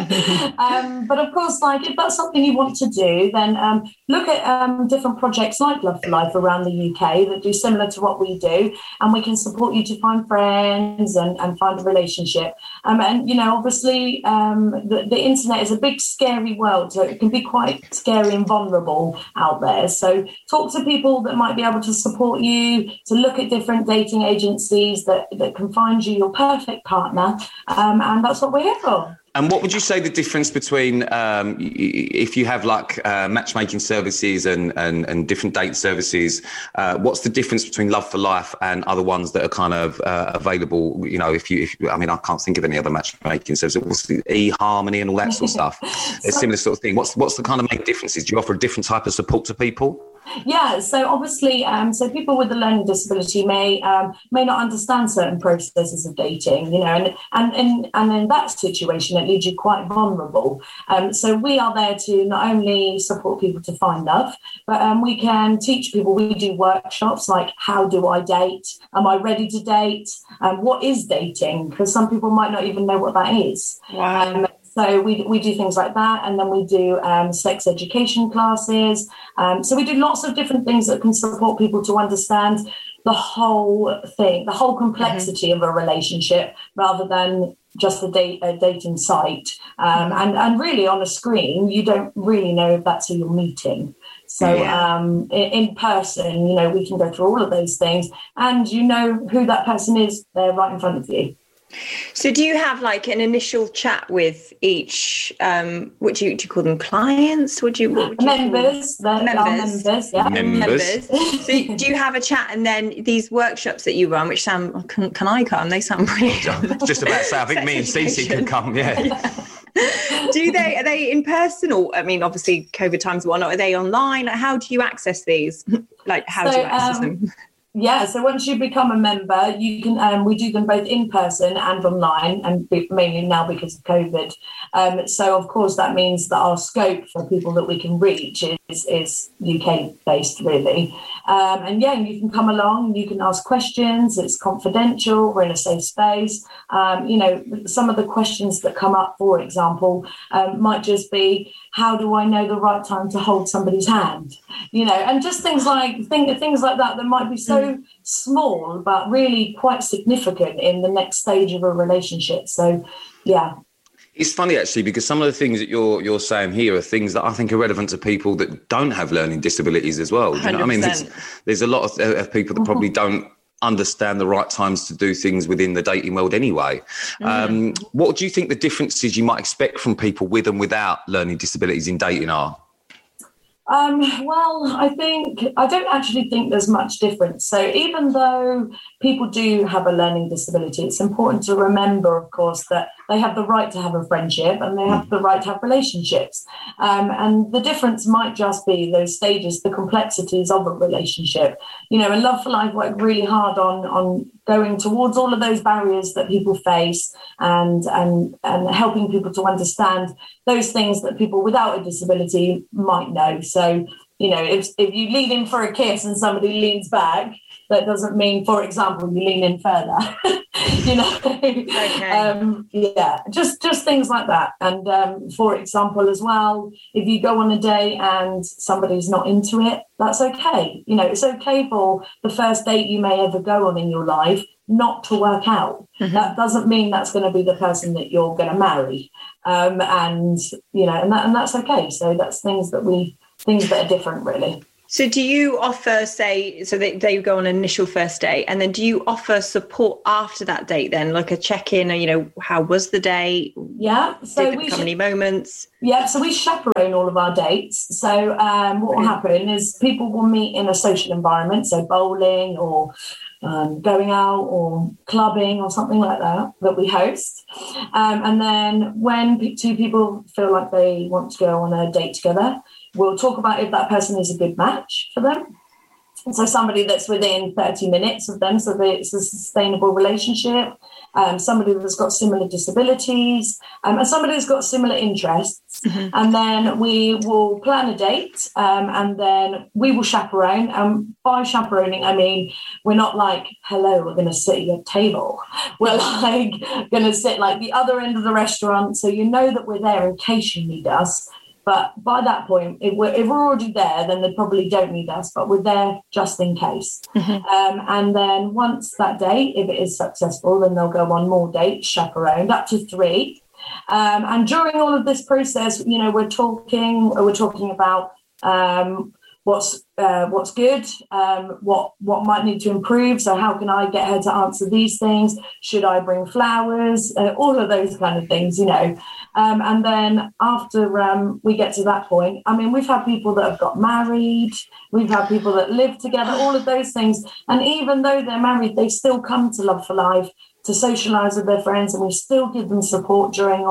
But of course, like if that's something you want to do, then look at different projects like Love for Life around the UK that do similar to what we do, and we can support you to find friends and find a relationship. And, you know, obviously the internet is a big, scary world, so it can be quite scary and vulnerable out there. So talk to people that might be able to support you, to look at different dating agencies that can find you your perfect partner, and that's what we're here for. And what would you say the difference between if you have like matchmaking services and different date services? What's the difference between Love for Life and other ones that are kind of available? You know, if I mean, I can't think of any other matchmaking services. What's the eHarmony and all that sort of stuff? It's similar sort of thing. What's the kind of main differences? Do you offer a different type of support to people? Yeah, so obviously, so people with a learning disability may not understand certain processes of dating, you know, and in that situation, it leaves you quite vulnerable. So we are there to not only support people to find love, but we can teach people. We do workshops like, how do I date? Am I ready to date? What is dating? Because some people might not even know what that is. Wow. So we do things like that, and then we do sex education classes. So we do lots of different things that can support people to understand the whole thing, the whole complexity of a relationship, rather than just a dating site. And really on a screen, you don't really know if that's who you're meeting. So in person, you know, we can go through all of those things, and you know who that person is there right in front of you. So do you have like an initial chat with each, what do you call them, clients? Members. Members, yeah. Members. So do you have a chat, and then these workshops that you run, which sound, can I come? They sound brilliant. Just about to say, I think me and Stacey could come, yeah. Are they in person, or, I mean, obviously COVID times and whatnot, are they online? Like, how do you access these? Like, how do you access them? Yeah, so once you become a member, you can. We do them both in person and online, and mainly now because of COVID. So of course that means that our scope for people that we can reach is UK based, really. And yeah, you can come along, you can ask questions. It's confidential. We're in a safe space. You know, some of the questions that come up, for example, might just be, how do I know the right time to hold somebody's hand? You know, and just things like that might be so small, but really quite significant in the next stage of a relationship. So, yeah. It's funny, actually, because some of the things that you're saying here are things that I think are relevant to people that don't have learning disabilities as well. Do you know what I mean? There's a lot of people that probably don't understand the right times to do things within the dating world anyway. What do you think the differences you might expect from people with and without learning disabilities in dating are? Well, I don't actually think there's much difference. So even though people do have a learning disability, it's important to remember, of course, that they have the right to have a friendship and they have the right to have relationships. And the difference might just be those stages, the complexities of a relationship. You know, and Love for Life work really hard on going towards all of those barriers that people face and helping people to understand those things that people without a disability might know. So, you know, if you lean in for a kiss and somebody leans back, that doesn't mean, for example, you lean in further. You know, just things like that. And for example, as well, if you go on a date and somebody's not into it, that's okay. You know, it's okay for the first date you may ever go on in your life not to work out. That doesn't mean that's going to be the person that you're going to marry. And you know, and that's okay. So that's things that are different, really. So do you offer, say, so they go on an initial first date, and then do you offer support after that date then, like a check-in, or, you know, how was the date? Yeah. So how many moments? Yeah, so we chaperone all of our dates. So what will happen is people will meet in a social environment, so bowling or going out or clubbing or something like that we host. And then when two people feel like they want to go on a date together, we'll talk about if that person is a good match for them. So somebody that's within 30 minutes of them, so that it's a sustainable relationship, somebody that's got similar disabilities, and somebody that's got similar interests. And then we will plan a date, and then we will chaperone. And by chaperoning, I mean, we're not like, hello, we're going to sit at your table. We're like going to sit like the other end of the restaurant, so you know that we're there in case you need us. But by that point, if we're already there, then they probably don't need us, but we're there just in case. And then once that date, if it is successful, then they'll go on more dates, chaperoned, up to 3. And during all of this process, you know, we're talking about what's good, what might need to improve. So how can I get her to answer these things? Should I bring flowers? All of those kind of things, you know. And then after we get to that point, I mean, we've had people that have got married, we've had people that live together, all of those things. And even though they're married, they still come to Love for Life to socialise with their friends, and we still give them support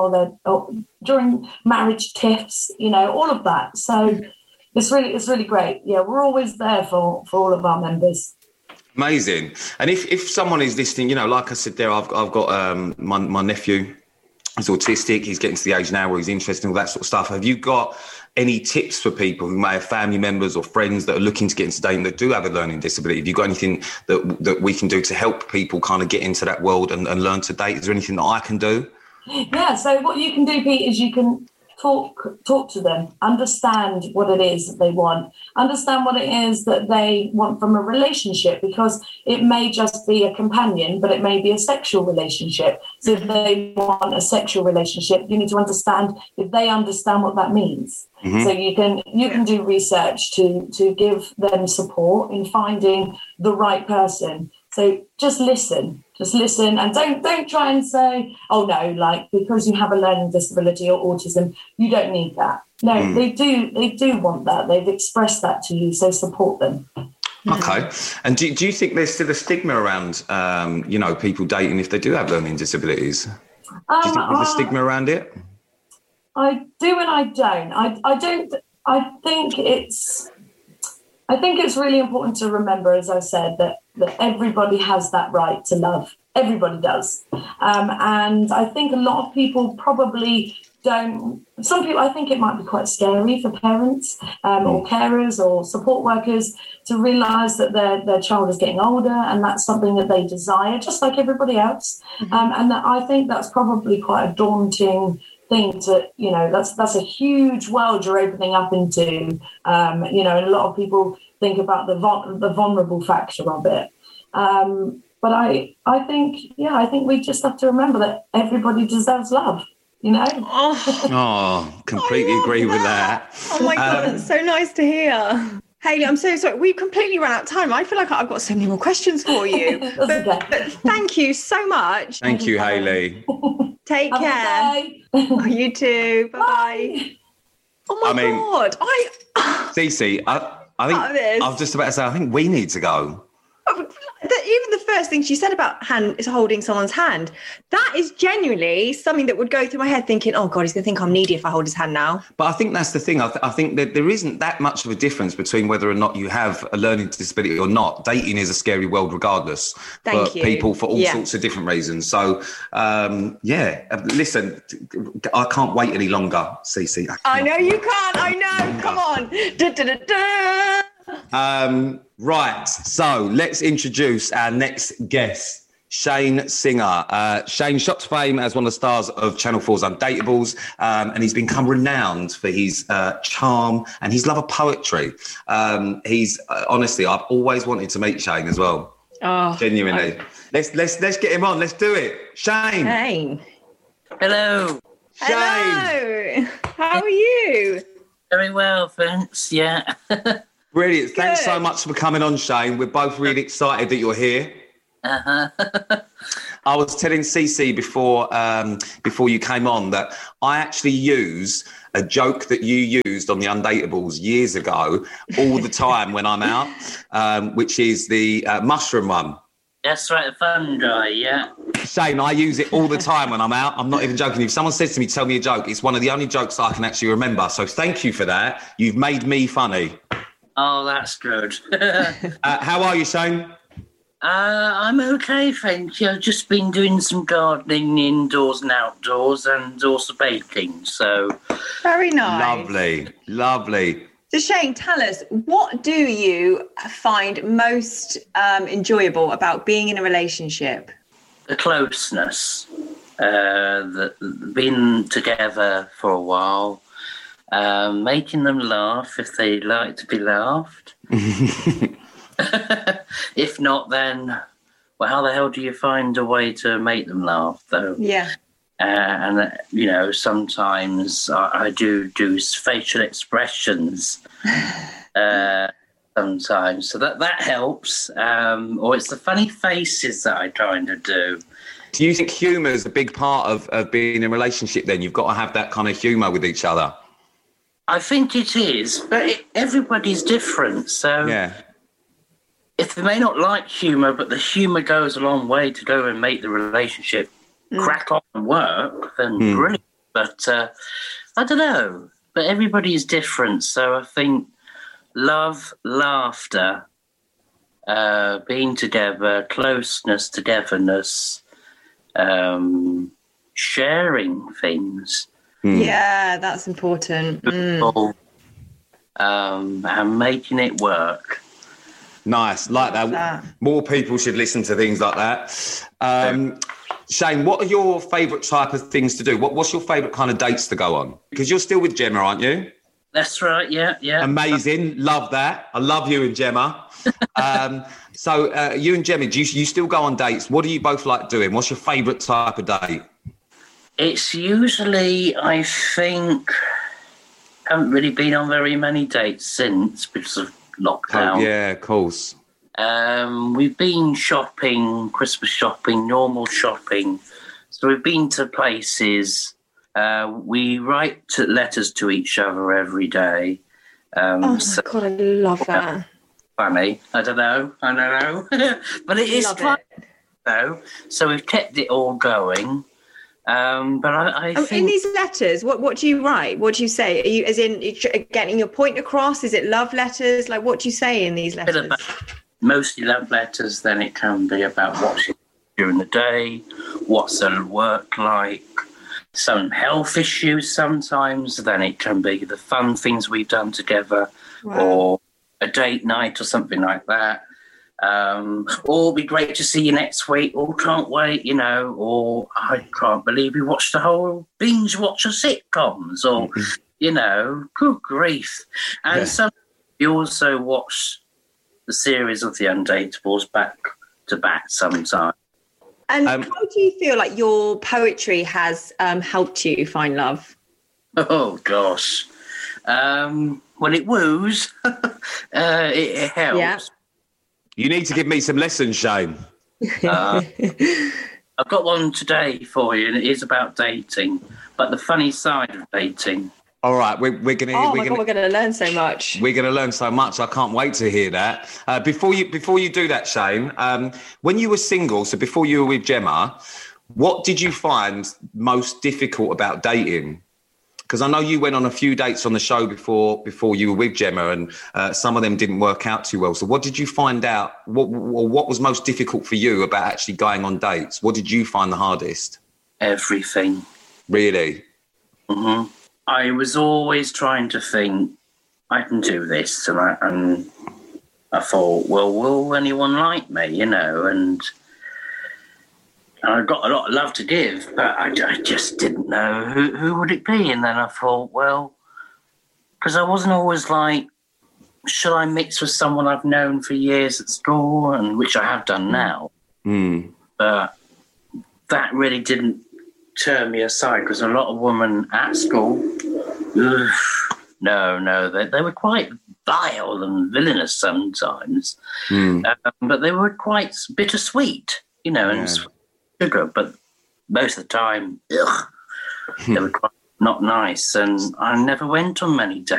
during marriage tips, you know, all of that. So it's really great. Yeah, we're always there for all of our members. Amazing. And if someone is listening, you know, like I said there, I've got my nephew. He's autistic. He's getting to the age now where he's interested in all that sort of stuff. Have you got any tips for people who may have family members or friends that are looking to get into dating that do have a learning disability? Have you got anything that we can do to help people kind of get into that world and learn to date? Is there anything that I can do? Yeah, so what you can do, Pete, is you can talk to them, understand what it is that they want, understand what it is that they want from a relationship, because it may just be a companion, but it may be a sexual relationship. So if they want a sexual relationship, you need to understand if they understand what that means. So you can do research to give them support in finding the right person. So just listen, and don't try and say, oh no, like because you have a learning disability or autism, you don't need that. No, they do want that. They've expressed that to you, so support them. Okay. And do you think there's still a stigma around, you know, people dating if they do have learning disabilities? Do you think there's a stigma around it? I do and I don't. I don't. I think it's really important to remember, as I said, that everybody has that right to love. Everybody does. And I think a lot of people probably don't. Some people, I think it might be quite scary for parents or carers or support workers to realise that their child is getting older, and that's something that they desire, just like everybody else. And that, I think that's probably quite a daunting thing to, you know, that's a huge world you're opening up into, you know, and a lot of people think about the vulnerable factor of it. But I think we just have to remember that everybody deserves love, you know? Oh, completely agree with that. Oh my God, that's so nice to hear. Hayley, I'm so sorry. We've completely run out of time. I feel like I've got so many more questions for you. but thank you so much. Thank you, Hayley. Take care. Oh, you too. Bye-bye. Oh, my God. Cece, I think I was just about to say, I think we need to go. even the first thing she said about is holding someone's hand, that is genuinely something that would go through my head thinking, oh God, he's going to think I'm needy if I hold his hand now. But I think that's the thing. I think that there isn't that much of a difference between whether or not you have a learning disability or not. Dating is a scary world regardless for people for all sorts of different reasons. So, listen, I can't wait any longer, Cece. I know you can't. I know. Come on. Da, da, da, da. Right, so let's introduce our next guest, Shane Singer. Shane shot to fame as one of the stars of Channel 4's Undateables, and he's become renowned for his charm and his love of poetry. He's honestly, I've always wanted to meet Shane as well. Oh, genuinely. Let's get him on. Let's do it, Shane. Shane. Hello. Shane. Hello. How are you? Very well, thanks. Yeah. Brilliant. Thanks so much for coming on, Shane. We're both really excited that you're here. Uh-huh. I was telling Cece before you came on that I actually use a joke that you used on the Undateables years ago all the time when I'm out, which is the mushroom one. That's right, the fungi, yeah. Shane, I use it all the time when I'm out. I'm not even joking. If someone says to me, tell me a joke, it's one of the only jokes I can actually remember. So thank you for that. You've made me funny. Oh, that's good. How are you, Shane? I'm okay, thank you. I've just been doing some gardening indoors and outdoors and also baking, so... Very nice. Lovely. So Shane, tell us, what do you find most enjoyable about being in a relationship? The closeness, being together for a while, making them laugh if they like to be laughed. If not, then, well, how the hell do you find a way to make them laugh, though? Yeah. And, sometimes I do facial expressions sometimes. So that helps. Or it's the funny faces that I kind of do. Do you think humour is a big part of being in a relationship then? You've got to have that kind of humour with each other. I think it is, but everybody's different. So if they may not like humour, but the humour goes a long way to go and make the relationship crack on and work, then brilliant. But I don't know. But everybody is different. So I think love, laughter, being together, closeness, togetherness, sharing things. Yeah, that's important. And making it work. Nice, like that. More people should listen to things like that. Shane, what are your favourite type of things to do? What's your favourite kind of dates to go on? Because you're still with Gemma, aren't you? That's right, yeah. Amazing, love that. I love you and Gemma. So you and Gemma, do you still go on dates? What do you both like doing? What's your favourite type of date? It's usually, I think, haven't really been on very many dates since because of lockdown. Oh, yeah, of course. We've been shopping, Christmas shopping, normal shopping. So we've been to places. We write letters to each other every day. Oh, my God, I love that. Funny. I don't know. But it is fun, though. So we've kept it all going. But I think... In these letters, what do you write? What do you say? Are you, as in, getting your point across? Is it love letters? Like, what do you say in these letters? Mostly love letters. Then it can be about what's during the day, what's the work like, some health issues sometimes. Then it can be the fun things we've done together, or a date night or something like that. Or it'll be great to see you next week, or can't wait, or I can't believe we watched the whole binge watch of sitcoms, or, good grief. And some you also watch the series of The Undateables back to back sometimes. And how do you feel like your poetry has helped you find love? Oh, gosh. When it woos, it helps. Yeah. You need to give me some lessons, Shane. I've got one today for you, and it is about dating, but the funny side of dating. All right, we're gonna. Oh my God, we're gonna learn so much. We're gonna learn so much. I can't wait to hear that. Before you do that, Shane, when you were single, so before you were with Gemma, what did you find most difficult about dating? Because I know you went on a few dates on the show before you were with Gemma, and some of them didn't work out too well. So what did you find out? What was most difficult for you about actually going on dates? What did you find the hardest? Everything. Really? Mm-hmm. I was always trying to think, I can do this. And I thought, well, will anyone like me, you know? And I've got a lot of love to give, but I just didn't know who would it be. And then I thought, well, because I wasn't always like, should I mix with someone I've known for years at school, and which I have done now. But that really didn't turn me aside, because a lot of women at school, they were quite vile and villainous sometimes, but they were quite bittersweet, you know, and sugar. But most of the time, they were quite not nice, and I never went on many dates.